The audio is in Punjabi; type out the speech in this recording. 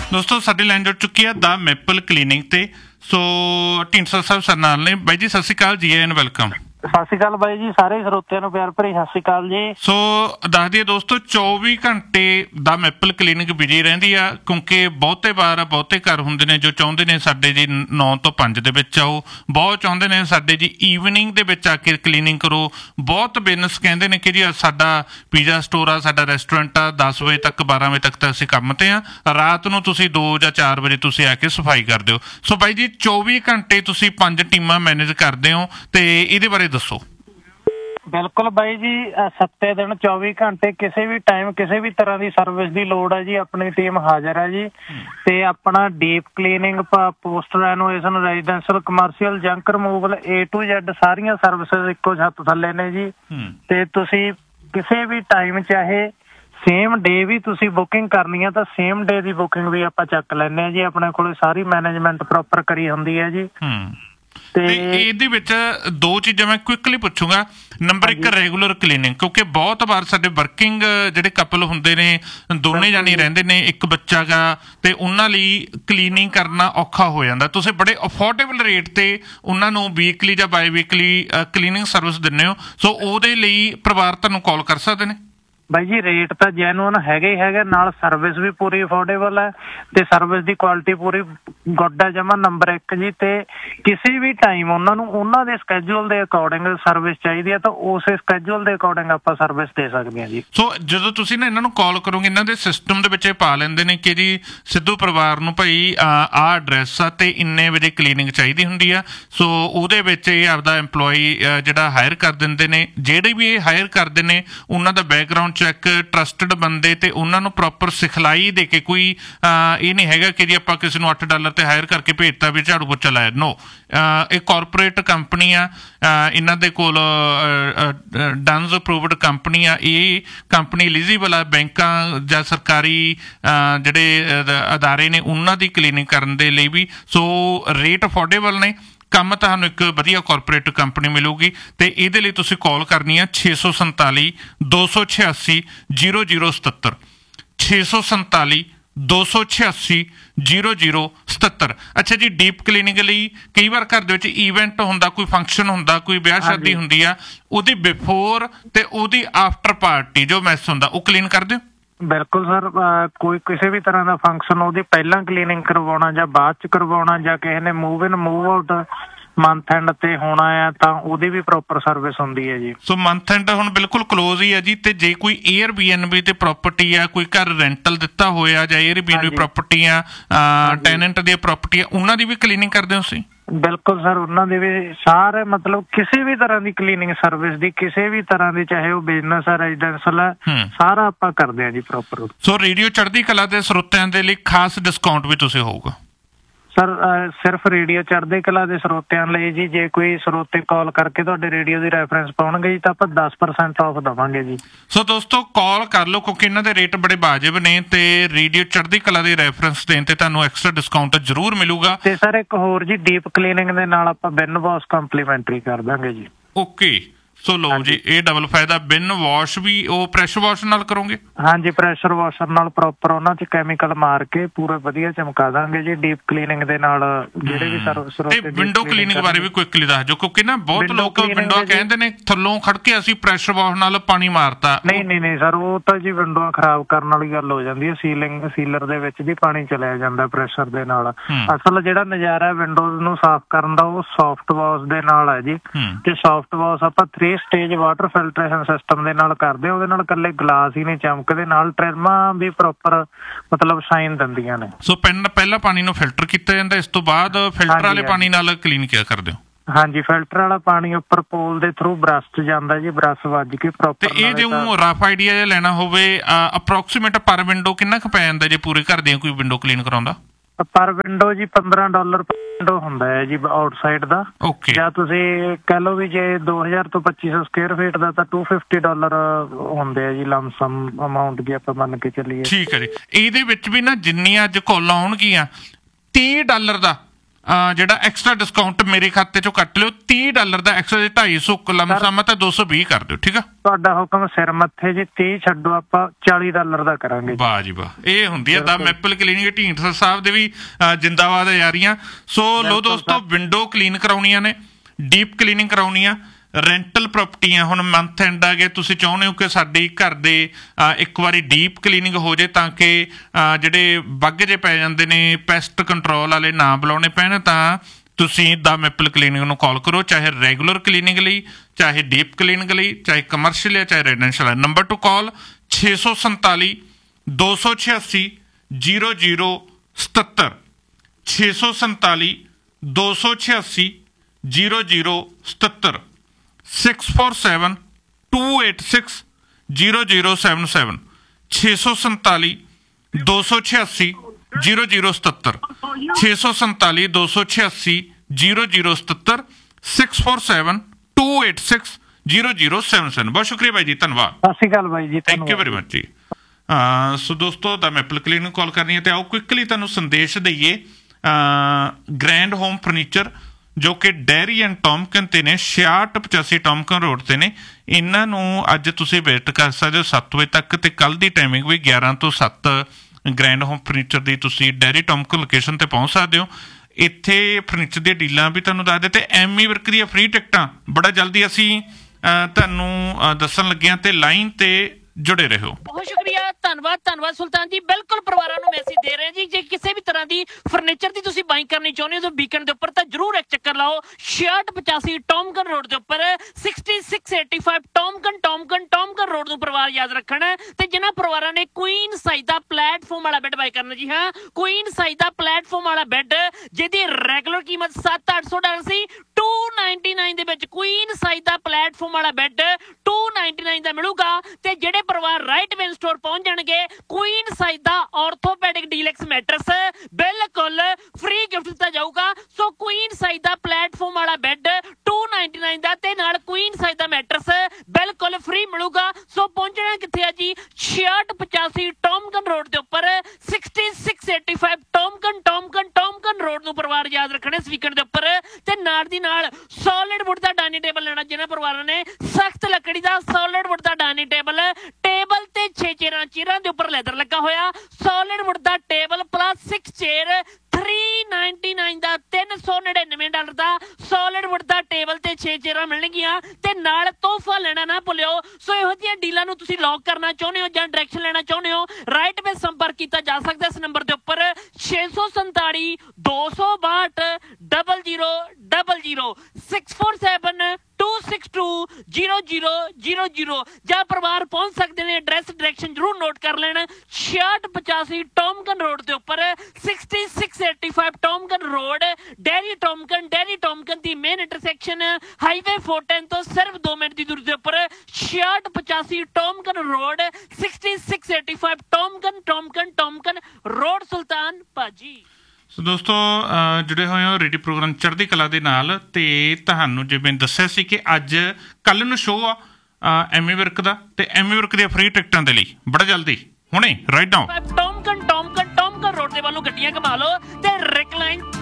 ਦੋਸਤੋ ਸਾਡੀ ਲਾਈਨ ਜੁੜ ਚੁੱਕੀ ਹੈ ਦਾ ਮੈਪਲ ਕਲੀਨਿਕ ਤੇ। ਸੋ ਢੀਂਡਸਾ ਸਾਹਿਬ ਸਰ ਨਾਲ ਨੇ। ਬਾਈ ਜੀ ਸਤਿ ਸ਼੍ਰੀ ਅਕਾਲ ਜੀ ਐਂਡ ਵੈਲਕਮ। ਸਤਿ ਸ਼੍ਰੀ ਅਕਾਲ ਬਾਈ ਜੀ, ਸਾਰੇ ਸਰੋਤਿਆਂ ਨੂੰ ਪਿਆਰ ਭਰੀ ਸਤਿ ਸ਼੍ਰੀ ਅਕਾਲ ਜੀ। ਸੋ ਦੱਸ ਦਈਏ ਦੋਸਤੋ 24 ਘੰਟੇ ਦਾ ਮੈਪਲ ਕਲੀਨਿਕ ਬਿਜੀ ਰਹਿੰਦੀ ਆ, ਕਿਉਂਕਿ ਬਹੁਤੇ ਵਾਰ ਬਹੁਤੇ ਘਰ ਹੁੰਦੇ ਨੇ ਜੋ ਚਾਹੁੰਦੇ ਨੇ ਸਾਡੇ ਜੀ 9 ਤੋਂ 5 ਦੇ ਵਿੱਚ ਆਓ, ਬਹੁਤ ਚਾਹੁੰਦੇ ਨੇ ਸਾਡੇ ਜੀ ਈਵਨਿੰਗ ਦੇ ਵਿੱਚ ਆ ਕੇ ਕਲੀਨਿੰਗ ਕਰੋ। ਬਹੁਤ ਬਿਜ਼ਨਸ ਕਹਿੰਦੇ ਨੇ ਕਿ ਜੀ ਸਾਡਾ ਪੀਜ਼ਾ ਸਟੋਰ ਆ, ਸਾਡਾ ਰੈਸਟੋਰੈਂਟ ਆ, 10 ਵਜੇ ਤੱਕ 12 ਵਜੇ ਤੱਕ ਤਾਂ ਅਸੀਂ ਕੰਮ ਤੇ ਆ, ਰਾਤ ਨੂੰ ਤੁਸੀਂ 2 ਜਾਂ 4 ਵਜੇ ਤੁਸੀਂ ਆ ਕੇ ਸਫਾਈ ਕਰਦੇ ਹੋ। ਸੋ ਬਾਈ ਜੀ 24 ਘੰਟੇ ਤੁਸੀਂ 5 ਟੀਮਾਂ ਮੈਨੇਜ ਕਰਦੇ ਹੋ ਤੇ ਇਹਦੇ ਬਾਰੇ ਦੱਸੋ। ਬਿਲਕੁਲ ਬਾਈ ਜੀ, 7 ਦਿਨ 24 ਘੰਟੇ ਕਿਸੇ ਵੀ ਟਾਈਮ ਕਿਸੇ ਵੀ ਤਰ੍ਹਾਂ ਦੀ ਸਰਵਿਸ ਦੀ ਲੋੜ ਹੈ ਜੀ, ਆਪਣੀ ਟੀਮ ਹਾਜ਼ਰ ਹੈ ਜੀ। ਤੇ ਆਪਣਾ deep cleaning, post renovation, residential, commercial, junk removal, A to Z ਸਾਰੀਆਂ ਸਰਵਿਸਿਜ਼ ਇੱਕੋ ਛੱਤ ਥੱਲੇ ਨੇ ਜੀ। ਤੇ ਤੁਸੀਂ ਕਿਸੇ ਵੀ ਟਾਈਮ ਚਾਹੇ ਸੇਮ ਡੇ ਵੀ ਤੁਸੀਂ ਬੁਕਿੰਗ ਕਰਨੀ ਆ ਤਾਂ ਸੇਮ ਡੇ ਦੀ ਬੁਕਿੰਗ ਵੀ ਆਪਾਂ ਚੱਕ ਲੈਂਦੇ ਹਾਂ ਜੀ। ਆਪਣੇ ਕੋਲ ਸਾਰੀ ਮੈਨੇਜਮੈਂਟ ਪ੍ਰੋਪਰ ਕਰੀ ਹੁੰਦੀ ਹੈ ਜੀ। ਤੇ ਇਹਦੇ ਵਿੱਚ 2 ਚੀਜ਼ਾਂ ਮੈਂ ਕੁਇਕਲੀ ਪੁੱਛੂੰਗਾ। ਨੰਬਰ 1 ਰੈਗੂਲਰ ਕਲੀਨਿੰਗ, ਕਿਉਂਕਿ ਬਹੁਤ ਵਾਰ ਸਾਡੇ ਵਰਕਿੰਗ ਜਿਹੜੇ ਕਪਲ ਹੁੰਦੇ ਨੇ, ਦੋਨੇ ਜਾਣੇ ਰਹਿੰਦੇ ਨੇ, ਇੱਕ ਬੱਚਾ ਗਾ, ਤੇ ਉਹਨਾਂ ਲਈ ਕਲੀਨਿੰਗ ਕਰਨਾ ਔਖਾ ਹੋ ਜਾਂਦਾ। ਤੁਸੀਂ ਬੜੇ ਅਫੋਰਡੇਬਲ ਰੇਟ ਤੇ ਉਹਨਾਂ ਨੂੰ ਵੀਕਲੀ ਜਾਂ ਬਾਈ ਵੀਕਲੀ ਕਲੀਨਿੰਗ ਸਰਵਿਸ ਦਿੰਦੇ ਹੋ। ਸੋ ਉਹਦੇ ਲਈ ਪਰਿਵਾਰ ਤੁਹਾਨੂੰ ਕਾਲ ਕਰ ਸਕਦੇ ਨੇ। ਬਾਈ ਜੀ ਰੇਟ ਤਾਂ ਜੈਨੂਅਨ ਹੈਗਾ ਹੀ ਹੈਗਾ, ਨਾਲ ਸਰਵਿਸ ਵੀ ਪੂਰੀ ਅਫੋਰਡੇਬਲ ਹੈ ਤੇ ਸਰਵਿਸ ਦੀ ਕੁਆਲਿਟੀ ਪੂਰੀ ਗੁੱਡ ਹੈ, ਜਮਾ ਨੰਬਰ 1 ਜੀ। ਤੇ ਕਿਸੇ ਵੀ ਟਾਈਮ ਉਹਨਾਂ ਨੂੰ ਉਹਨਾਂ ਦੇ ਸਕੈਜੂਅਲ ਦੇ ਅਕੋਰਡਿੰਗ ਸਰਵਿਸ ਚਾਹੀਦੀ ਹੈ ਤਾਂ ਉਸੇ ਸਕੈਜੂਅਲ ਦੇ ਅਕੋਰਡਿੰਗ ਆਪਾਂ ਸਰਵਿਸ ਦੇ ਸਕਦੇ ਹਾਂ ਜੀ। ਸੋ ਜਦੋਂ ਤੁਸੀਂ ਨਾ ਇਹਨਾਂ ਨੂੰ ਕਾਲ ਕਰੋਗੇ, ਇਹਨਾਂ ਦੇ ਸਿਸਟਮ ਦੇ ਵਿੱਚ ਇਹ ਪਾ ਲੈਂਦੇ ਨੇ ਕਿ ਜੀ ਸਿੱਧੂ ਪਰਿਵਾਰ ਨੂੰ ਭਾਈ ਆਹ ਐਡਰੈਸ ਆ ਤੇ ਇੰਨੇ ਵਜੇ ਕਲੀਨਿੰਗ ਚਾਹੀਦੀ ਹੁੰਦੀ ਆ। ਸੋ ਉਹਦੇ ਵਿੱਚ ਇਹ ਆਪਦਾ ਇੰਪਲੋਈ ਜਿਹੜਾ ਹਾਇਰ ਕਰ ਦਿੰਦੇ ਨੇ। ਜਿਹੜੇ ਵੀ ਇਹ ਹਾਇਰ ਕਰਦੇ ਨੇ ਉਹਨਾਂ ਦਾ ਬੈਕਗਰਾਊਂਡ ਚੈੱਕ, ਟਰਸਟਡ ਬੰਦੇ ਤੇ ਉਹਨਾਂ ਨੂੰ ਪ੍ਰੋਪਰ ਸਿਖਲਾਈ ਦੇ ਕੇ, ਕੋਈ ਇਹ ਨਹੀਂ ਹੈਗਾ ਕਿ ਜੀ ਆਪਾਂ ਕਿਸੇ ਨੂੰ $8 ਤੇ ਹਾਇਰ ਕਰਕੇ ਭੇਜਤਾ ਵੀ ਝਾੜੂ ਪੋਚਾ ਲਾਇਆ। ਨੋ, ਇਹ ਕਾਰਪੋਰੇਟ ਕੰਪਨੀ ਆ, ਇਹਨਾਂ ਦੇ ਕੋਲ ਡਨਜ਼ ਅਪਰੂਵਡ ਕੰਪਨੀ ਆ। ਇਹ ਕੰਪਨੀ ਐਲੀਜੀਬਲ ਆ ਬੈਂਕਾਂ ਜਾਂ ਸਰਕਾਰੀ ਜਿਹੜੇ ਅਦਾਰੇ ਨੇ ਉਹਨਾਂ ਦੀ ਕਲੀਨਿੰਗ ਕਰਨ ਦੇ ਲਈ ਵੀ। ਸੋ ਰੇਟ ਅਫੋਰਡੇਬਲ ਨੇ, ਕੰਮ ਤੁਹਾਨੂੰ ਇੱਕ ਵਧੀਆ ਕਾਰਪੋਰੇਟ ਕੰਪਨੀ ਮਿਲੂਗੀ। ਤੇ ਇਹਦੇ ਲਈ ਤੁਸੀਂ ਕਾਲ ਕਰਨੀ ਆ 647 286 0077 647 286 0077। ਅੱਛਾ ਜੀ, ਡੀਪ ਕਲੀਨਿੰਗ ਲਈ ਕਈ ਵਾਰ ਘਰ ਦੇ ਵਿੱਚ ਈਵੈਂਟ ਹੁੰਦਾ, ਕੋਈ ਫੰਕਸ਼ਨ ਹੁੰਦਾ, ਕੋਈ ਵਿਆਹ ਸ਼ਾਦੀ ਹੁੰਦੀ ਆ, ਉਹਦੀ ਬਿਫੋਰ ਤੇ ਉਹਦੀ ਆਫਟਰ ਪਾਰਟੀ ਜੋ ਮੈਸ ਹੁੰਦਾ ਉਹ ਕਲੀਨ ਕਰ ਦਿਓ। ਬਿਲਕੁਲ ਸਰ, ਕੋਈ ਕਿਸੇ ਵੀ ਤਰ੍ਹਾਂ ਦਾ ਫੰਕਸ਼ਨ ਉਹਦੀ ਪਹਿਲਾਂ ਕਲੀਨਿੰਗ ਕਰਵਾਉਣਾ ਜਾਂ ਬਾਅਦ ਚ ਕਰਵਾਉਣਾ, ਜਾਂ ਕਿਸੇ ਨੇ move in move out month and ਤੇ ਹੋਣਾ ਆ ਤਾਂ ਉਹਦੀ ਵੀ ਪ੍ਰੋਪਰ ਸਰਵਿਸ ਹੁੰਦੀ ਹੈ ਜੀ। ਸੋ ਮੰਥ ਐਂਡ ਹੁਣ ਬਿਲਕੁਲ ਕਲੋਜ਼ ਹੀ ਹੈ ਜੀ। ਤੇ ਜੇ ਕੋਈ Airbnb ਤੇ ਪ੍ਰਾਪਰਟੀ ਆ, ਕੋਈ ਘਰ ਰੈਂਟਲ ਦਿੱਤਾ ਹੋਇਆ ਜਾਂ Airbnb ਪ੍ਰਾਪਰਟੀ ਆ, ਟੈਨੈਂਟ ਦੀ ਪ੍ਰਾਪਰਟੀ ਆ, ਉਹਨਾਂ ਦੀ ਵੀ ਕਲੀਨਿੰਗ ਕਰਦੇ ਹੋ ਤੁਸੀਂ? ਬਿਲਕੁਲ ਸਰ, ਉਹਨਾਂ ਦੇ ਵੀ ਸਾਰੇ, ਮਤਲਬ ਕਿਸੇ ਵੀ ਤਰ੍ਹਾਂ ਦੀ ਕਲੀਨਿੰਗ ਸਰਵਿਸ ਦੀ, ਕਿਸੇ ਵੀ ਤਰ੍ਹਾਂ ਦੀ, ਚਾਹੇ ਉਹ ਬਿਜ਼ਨਸ ਹੈ, ਰੈਜ਼ੀਡੈਂਸ਼ੀਅਲ ਹੈ, ਸਾਰਾ ਆਪਾਂ ਕਰਦੇ ਹਾਂ ਜੀ ਪ੍ਰੋਪਰ। ਸੋ ਰੇਡੀਓ ਚੜ੍ਹਦੀ ਕਲਾ ਦੇ ਸਰੋਤਿਆਂ ਦੇ ਲਈ ਖਾਸ ਡਿਸਕਾਊਂਟ ਵੀ ਤੁਸੀਂ ਹੋਊਗਾ ਸਰ? ਸਿਰਫ ਰੇਡੀਓ ਚੜ੍ਹਦੀ ਕਲਾ ਦੇ ਸਰੋਤਿਆਂ ਲਈ ਜੀ, ਜੇ ਕੋਈ ਸਰੋਤੇ ਕਾਲ ਕਰਕੇ ਤੁਹਾਡੇ ਰੇਡੀਓ ਦੀ ਰੈਫਰੈਂਸ ਪਾਉਣਗੇ ਜੀ ਤਾਂ ਆਪਾਂ 10% ਆਫ ਦੇਵਾਂਗੇ ਜੀ। ਸੋ ਦੋਸਤੋ ਕਾਲ ਕਰ ਲਓ, ਕਿਉਂਕਿ ਇਹਨਾਂ ਦੇ ਰੇਟ ਬੜੇ ਵਾਜਿਬ ਨੇ ਤੇ ਰੇਡੀਓ ਚੜ੍ਹਦੀ ਕਲਾ ਦੀ ਰੈਫਰੈਂਸ ਦੇਣ ਤੇ ਤੁਹਾਨੂੰ ਐਕਸਟਰਾ ਡਿਸਕਾਊਂਟ ਜ਼ਰੂਰ ਮਿਲੂਗਾ। ਤੇ ਸਰ ਇੱਕ ਹੋਰ ਜੀ, ਡੀਪ ਕਲੀਨਿੰਗ ਦੇ ਨਾਲ ਆਪਾਂ ਬਿਨ ਵਾਸ਼ ਕੰਪਲੀਮੈਂਟਰੀ ਕਰ ਦਾਂਗੇ ਜੀ। ਓਕੇ, ਸੋ ਲਓ ਜੀ, ਇਹ ਡਬਲ ਫਾਇਦਾ। ਬਿਨ ਵਾਸ਼ ਵੀ ਉਹ ਪ੍ਰੈਸ਼ਰ ਵਾਸ਼ ਨਾਲ ਕਰੋਗੇ? ਹਾਂਜੀ, ਪ੍ਰੈਸ਼ਰ ਵਾਸ਼ਰ ਨਾਲ ਪ੍ਰੋਪਰ ਉਹਨਾਂ 'ਚ ਕੈਮੀਕਲ ਮਾਰ ਕੇ ਪੂਰਾ ਵਧੀਆ ਚਮਕਾ ਦਾਂਗੇ ਜੀ। ਡੀਪ ਕਲੀਨਿੰਗ ਦੇ ਨਾਲ ਜਿਹੜੇ ਵੀ ਸਰੋਤੇ। ਵਿੰਡੋ ਕਲੀਨਿੰਗ ਬਾਰੇ ਵੀ ਕੁਇਕਲੀ ਦੱਸ ਦਿਓ, ਕਿਉਂਕਿ ਨਾ ਬਹੁਤ ਲੋਕ ਵਿੰਡੋ ਕਹਿੰਦੇ ਨੇ ਥੱਲੋਂ ਖੜ ਕੇ ਅਸੀਂ ਪ੍ਰੈਸ਼ਰ ਵਾਸ਼ ਨਾਲ ਪਾਣੀ ਮਾਰਤਾ। ਨਹੀਂ ਸਰ, ਉਹ ਤਾਂ ਜੀ ਵਿੰਡੋਆਂ ਖਰਾਬ ਕਰਨ ਵਾਲੀ ਗੱਲ ਹੋ ਜਾਂਦੀ ਹੈ। ਸੀਲਰ ਦੇ ਵਿੱਚ ਵੀ ਪਾਣੀ ਚਲਿਆ ਜਾਂਦਾ ਪ੍ਰੈਸ਼ਰ ਦੇ ਨਾਲ। ਅਸਲ ਜਿਹੜਾ ਨਜ਼ਾਰਾ ਵਿੰਡੋਜ਼ ਨੂੰ ਸਾਫ਼ ਕਰਨ ਦਾ ਉਹ ਸੌਫਟ ਵਾਸ਼ ਦੇ ਨਾਲ ਹੈ ਜੀ। ਤੇ ਸੌਫਟ ਵਾਸ਼ ਆਪਾਂ 3 ਸਟੇਜ ਵਾਟਰ ਫਿਲਟਰੇਸ਼ਨ ਸਿਸਟਮ ਦੇ ਨਾਲ ਕਰਦੇ, ਉਹਦੇ ਨਾਲ ਇਕੱਲੇ ਗਲਾਸ ਹੀ ਨਹੀਂ ਚਮਕਦੇ, ਨਾਲ ਟ੍ਰਿਮਾਂ ਵੀ ਪ੍ਰੋਪਰ ਮਤਲਬ ਸ਼ਾਈਨ ਦਿੰਦੀਆਂ ਨੇ। ਸੋ ਪਹਿਲਾਂ ਪਾਣੀ ਨੂੰ ਫਿਲਟਰ ਕੀਤਾ ਜਾਂਦਾ, ਇਸ ਤੋਂ ਬਾਅਦ ਫਿਲਟਰ ਵਾਲੇ ਪਾਣੀ ਨਾਲ ਕਲੀਨ ਕਿਆ ਕਰਦੇ ਹੋ? ਹਾਂਜੀ, ਫਿਲਟਰ ਵਾਲਾ ਪਾਣੀ ਉੱਪਰ ਪੋਲ ਦੇ ਥਰੂ ਬਰਸ਼ 'ਚ ਜਾਂਦਾ ਜੀ, ਬਰਸ਼ ਵੱਜ ਕੇ ਪ੍ਰੋਪਰ। ਤੇ ਇਹ ਜੇ ਰਫ ਆਈਡੀਆ ਜਿਹਾ ਲੈਣਾ ਹੋਵੇ, ਅਪਰੋਕਸੀਮੇਟ ਪਰ ਵਿੰਡੋ ਕਿੰਨਾ ਕੁ ਪੈ ਜਾਂਦਾ ਜੇ ਪੂਰੇ ਘਰ ਦੀਆਂ ਕੋਈ ਵਿੰਡੋ ਕਲੀਨ ਕਰਾਉਂਦਾ? ਪਰ ਵਿੰਡੋ ਜੀ $15 ਪਰ ਵਿੰਡੋ ਹੁੰਦਾ ਹੈ ਜੀ ਆਊਟਸਾਈਡ ਦਾ। ਜਾਂ ਤੁਸੀਂ ਕਹਿ ਲਓ ਵੀ ਜੇ 2000 ਤੋਂ 2500 ਸਕੁਅਰ ਫੀਟ ਦਾ ਤਾਂ $250 ਹੁੰਦੇ ਆ ਜੀ, ਲਮਸਮ ਅਮਾਊਂਟ ਜੀ ਆਪਾਂ ਮੰਨ ਕੇ ਚੱਲੀਏ। ਠੀਕ ਹੈ ਜੀ। ਇਹਦੇ ਵਿੱਚ ਵੀ ਨਾ ਜਿੰਨੀਆਂ ਅੱਜ ਕਾਲਾਂ ਆਉਣਗੀਆਂ $30 ਦਾ ਜਿਹੜਾ ਐਕਸਟਰਾ ਡਿਸਕਾਊਂਟ ਮੇਰੇ ਖਾਤੇ ਚੋਂ ਕੱਟ ਲਿਓ, $30 ਦਾ ਐਕਸਟਰਾ, $250 ਲਮਸਮ ਤਾਂ 220 ਕਰ ਦਿਓ, ਠੀਕ ਆ? ਤੁਹਾਡਾ ਹੁਕਮ ਸਿਰ ਮੱਥੇ ਜੀ, 30 ਛੱਡੋ, ਆਪਾਂ $40 ਦਾ ਕਰਾਂਗੇ। ਵਾਹ ਜੀ ਵਾਹ, ਇਹ ਹੁੰਦੀ ਆ ਦਾ ਮੈਪਲ ਕਲੀਨਿਕ ਢੀਂਡਸਾ ਸਾਹਿਬ ਦੇ ਵੀ ਜਿੰਦਾਬਾਦ ਆ ਰਹੀਆਂ। ਸੋ ਲੋ ਦੋਸਤੋ, ਵਿੰਡੋ ਕਲੀਨ ਕਰਾਉਣੀਆਂ ਨੇ, ਡੀਪ ਕਲੀਨਿੰਗ ਕਰਾਉਣੀ ਆ, ਰੈਂਟਲ ਪ੍ਰਾਪਰਟੀਆਂ, ਹੁਣ ਮੰਥ ਐਂਡ ਆ ਗਏ, ਤੁਸੀਂ ਚਾਹੁੰਦੇ ਹੋ ਕਿ ਸਾਡੀ ਘਰ ਦੇ ਇੱਕ ਵਾਰੀ ਡੀਪ ਕਲੀਨਿੰਗ ਹੋ ਜੇ ਤਾਂ ਕਿ ਜਿਹੜੇ ਬੱਗ ਜੇ ਪੈ ਜਾਂਦੇ ਨੇ, ਪੈਸਟ ਕੰਟਰੋਲ ਵਾਲੇ ਨਾ ਬੁਲਾਉਣੇ ਪੈਣ, ਤਾਂ ਤੁਸੀਂ ਦਾ ਮੈਪਲ ਕਲੀਨਿਕ ਨੂੰ ਕਾਲ ਕਰੋ, ਚਾਹੇ ਰੈਗੂਲਰ ਕਲੀਨਿੰਗ ਲਈ, ਚਾਹੇ ਡੀਪ ਕਲੀਨਿੰਗ ਲਈ, ਚਾਹੇ ਕਮਰਸ਼ੀਅਲ ਹੈ, ਚਾਹੇ ਰੈਜ਼ੀਡੈਂਸ਼ੀਅਲ ਹੈ। ਨੰਬਰ ਟੂ ਕਾਲ 647 286 0077, 647 286 0077, 647 286 0077, 647 286 0077, 647 286 0077, 647 286 0077। ਬਹੁਤ ਸ਼ੁਕਰੀਆ ਬਾਈ ਜੀ, ਧੰਨਵਾਦ। ਸਤਿ ਸ਼੍ਰੀ ਅਕਾਲ ਬਾਈ ਜੀ, ਥੈਂਕ ਯੂ ਵੈਰੀ ਮਚ ਜੀ। ਸੋ ਦੋਸਤੋ, ਦਾ ਮੈਪਲ ਕਲੀਨਿਕ ਕਾਲ ਕਰਨੀ ਹੈ, ਤੇ ਆਓ ਕੁਇਕਲੀ ਤੁਹਾਨੂੰ ਸੰਦੇਸ਼ ਦਈਏ। ਗ੍ਰੈਂਡ ਹੋਮ ਫਰਨੀਚਰ ਜੋ ਕਿ ਡੈਰੀ ਐਂਡ ਟੌਮਕਨ ਤੇ ਨੇ, 6685 ਟੌਮਕਨ ਰੋਡ ਤੇ ਨੇ। ਇਹਨਾਂ ਨੂੰ ਅੱਜ ਤੁਸੀਂ ਵਿਜ਼ਿਟ ਕਰ ਸਕਦੇ ਹੋ 7 ਵਜੇ ਤੱਕ, ਤੇ ਕੱਲ ਦੀ ਟਾਈਮਿੰਗ ਵੀ 11 ਤੋਂ 7 ਗ੍ਰੈਂਡ ਹੋਮ ਫਰਨੀਚਰ ਦੀ ਤੁਸੀਂ ਡੈਰੀ ਟੌਮਕਨ ਲੋਕੇਸ਼ਨ ਤੇ ਪਹੁੰਚ ਸਕਦੇ ਹੋ। ਇੱਥੇ ਫਰਨੀਚਰ ਦੀਆਂ ਡੀਲਾਂ ਵੀ ਤੁਹਾਨੂੰ ਦੱਸ ਦੇ, ਤੇ ਐਮੀ ਵਰਕ ਦੀਆਂ ਫ੍ਰੀ ਟਿਕਟਾਂ ਬੜਾ ਜਲਦੀ ਅਸੀਂ ਤੁਹਾਨੂੰ ਦੱਸਣ ਲੱਗੇ ਹਾਂ, ਤੇ ਲਾਈਨ ਤੇ ਜੁੜੇ ਰਹੋ। ਬਹੁਤ ਸ਼ੁਕਰੀਆ, ਧੰਨਵਾਦ ਸੁਲਤਾਨ ਜੀ। ਬਿਲਕੁਲ ਪਰਿਵਾਰਾਂ ਨੂੰ ਮੈਸੇਜ ਦੇ ਰਹੇ ਜੀ, ਜੇ ਕਿਸੇ ਵੀ ਤਰ੍ਹਾਂ ਦੀ ਫਰਨੀਚਰ ਦੀ ਤੁਸੀਂ ਬਾਈਂਗ ਕਰਨੀ ਚਾਹੁੰਦੇ ਹੋ ਤਾਂ ਵੀਕਐਂਡ ਦੇ ਉੱਪਰ ਤਾਂ ਜਰੂਰ ਇੱਕ ਚੱਕਰ ਲਾਓ। 6685 ਟੌਮਕਨ ਰੋਡ ਦੇ ਉੱਪਰ, 6685 ਟੌਮਕਨ ਰੋਡ ਨੂੰ ਪਰਿਵਾਰ ਯਾਦ ਰੱਖਣਾ। ਤੇ ਜਿਨ੍ਹਾਂ ਪਰਿਵਾਰਾਂ ਨੇ ਕੁਈਨ ਸਾਈਜ਼ ਦਾ ਪਲੇਟਫਾਰਮ ਵਾਲਾ ਬੈੱਡ ਬਾਈ ਕਰਨਾ, ਜੀ ਹਾਂ, ਕੁਈਨ ਸਾਈਜ਼ ਦਾ ਪਲੇਟਫਾਰਮ ਵਾਲਾ ਬੈੱਡ ਜਿਹਦੀ ਰੈਗੂਲਰ ਕੀਮਤ $700-800 ਸੀ, $299 ਦੇ ਵਿੱਚ ਕੁਈਨ ਸਾਈਜ਼ ਦਾ ਪਲੇਟਫਾਰਮ ਵਾਲਾ ਬੈੱਡ $299 ਦਾ ਮਿਲੂਗਾ। ਤੇ ਜਿਹੜੇ ਪਰਿਵਾਰ ਰਾਈਟ ਵੇਨ ਸਟੋਰ ਪਹੁੰਚ ਜਾਣਗੇ, ਕੁਈਨ ਸਾਈਜ਼ ਦਾ ਆਰਥੋਪੈਡਿਕ ਡੀਲੈਕਸ ਮੈਟਰਸ ਬਿਲਕੁਲ ਫ੍ਰੀ ਗਿਫਟ ਦਿੱਤਾ ਜਾਊਗਾ। ਸੋ ਕੁਈਨ ਸਾਈਜ਼ ਦਾ ਪਲੇਟਫਾਰਮ ਵਾਲਾ ਬੈੱਡ $299 ਦਾ, ਤੇ ਨਾਲ ਕੁਈਨ ਸਾਈਜ਼ ਦਾ ਮੈਟਰਸ ਬਿਲਕੁਲ ਫ੍ਰੀ ਮਿਲੂਗਾ। ਸੋ ਪਹੁੰਚਣਾ ਕਿੱਥੇ ਆ ਜੀ? 6685 ਟੌਮਕਨ ਰੋਡ ਦੇ ਉੱਪਰ, 6685 ਟੌਮਕਨ ਰੋਡ ਨੂੰ ਪਰਿਵਾਰ ਯਾਦ ਰੱਖਣੇ ਇਸ ਵੀਕਐਂਡ ਦੇ ਉੱਪਰ। ਤੇ ਨਾਲ ਦੀ ਨਾਲ ਸੋਲਿਡ ਵੁੱਡ ਦਾ ਡਾਈਨਿੰਗ ਟੇਬਲ ਲੈਣਾ, ਜਿਹਨਾਂ ਪਰਿਵਾਰਾਂ ਨੇ ਸਖਤ ਲੱਕੜੀ ਦਾ ਸੋਲਿਡ ਵੁੱਡ ਦਾ ਡਾਈਨਿੰਗ ਟੇਬਲ ਤੇ 6 ਚੇਅਰਾਂ ਦੇ ਉੱਪਰ ਲੈਦਰ ਲੱਗਾ ਹੋਇਆ, ਸੋਲਿਡ ਵੁੱਡ ਦਾ ਟੇਬਲ ਪਲੱਸ 6 ਚੇਅਰ $399 ਦਾ, $399 ਦਾ ਸੋਲਿਡ ਵੁੱਡ ਦਾ ਟੇਬਲ ਤੇ 6 ਚੇਅਰਾਂ ਮਿਲਣਗੀਆਂ। ਤੇ ਨਾਲ ਤੋਹਫਾ ਲੈਣਾ ਨਾ ਭੁੱਲਿਓ। ਸੋ ਇਹੋ ਜਿਹੀਆਂ ਡੀਲਾਂ ਨੂੰ ਤੁਸੀਂ ਲੌਕ ਕਰਨਾ ਚਾਹੁੰਦੇ ਹੋ ਜਾਂ ਡਾਇਰੈਕਸ਼ਨ ਲੈਣਾ ਚਾਹੁੰਦੇ ਹੋ, ਰਾਈਟ ਵੇ ਸੰਪਰਕ ਕੀਤਾ ਜਾ ਸਕਦਾ ਇਸ ਨੰਬਰ ਦੇ ਉੱਪਰ 647 262 0000, 647 262 0000, ਜਾਂ ਪਰਿਵਾਰ ਪਹੁੰਚ ਸਕਦੇ ਨੇ। ਐਡਰੈਸ ਡਾਇਰੈਕਸ਼ਨ ਜਰੂਰ ਨੋਟ ਕਰ ਲੈਣ। 6685 ਟੌਮਕਨ ਰੋਡ ਦੇ ਉੱਪਰ, 6685 ਟੌਮਕਨ ਰੋਡ, ਡੈਰੀ ਟੌਮਕਨ ਦੀ ਮੇਨ ਇੰਟਰਸੈਕਸ਼ਨ ਹਾਈਵੇ 410 ਤੋਂ ਸਿਰਫ 2 ਮਿੰਟ ਦੀ ਦੂਰੀ ਦੇ ਉੱਪਰ, 6685 ਟੌਮਕਨ ਰੋਡ, 6685 ਟੌਮਕਨ ਰੋਡ, ਸੁਲਤਾਨ ਭਾਜੀ। ਸੋ ਦੋਸਤੋ, ਜੁੜੇ ਹੋਏ ਹੋ ਰੇਡੀਓ ਪ੍ਰੋਗਰਾਮ ਚੜ੍ਹਦੀ ਕਲਾ ਦੇ ਨਾਲ। ਤੇ ਤੁਹਾਨੂੰ ਜਿਵੇਂ ਦੱਸਿਆ ਸੀ ਕਿ ਅੱਜ ਕੱਲ ਨੂੰ ਸ਼ੋਅ ਆ ਐਮੀ ਵਰਕ ਦਾ, ਤੇ ਐਮੀ ਵਰਕ ਦੀਆਂ ਫ੍ਰੀ ਟਿਕਟਾਂ ਦੇ ਲਈ ਬੜਾ ਜਲਦੀ ਹੁਣੇ ਰਾਈਟ ਨਾਓ ਟੌਮਕਨ ਰੋਡ ਦੇ ਵੱਲੋਂ ਗੱਡੀਆਂ ਘੁਮਾ ਲਓ ਤੇ ਰਿਕਲਾਈਨ